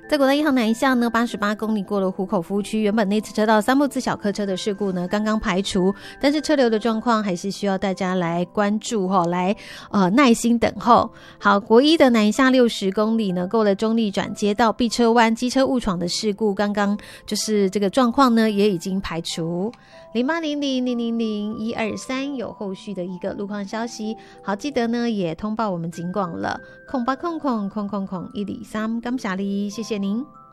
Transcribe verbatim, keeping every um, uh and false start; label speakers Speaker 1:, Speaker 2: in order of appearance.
Speaker 1: 在国道一号南向呢，八十八公里过了湖口夫区，原本内侧车道三部自小客车的事故呢刚刚排除，但是车流的状况还是需要大家来关注齁，来呃耐心等候。好，国一的南下六十公里呢，过了中立转接到碧车湾机车误闯的事故，刚刚就是这个状况呢也已经排除。零八零零零零零一二三有后续的一个路况消息，好，记得呢也通报我们警广了，空八空空空空空一里三，感谢你，谢谢您。